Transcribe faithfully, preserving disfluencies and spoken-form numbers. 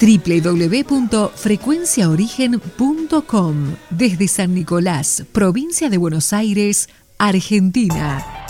doble u doble u doble u punto frecuencia origen punto com desde San Nicolás, provincia de Buenos Aires, Argentina.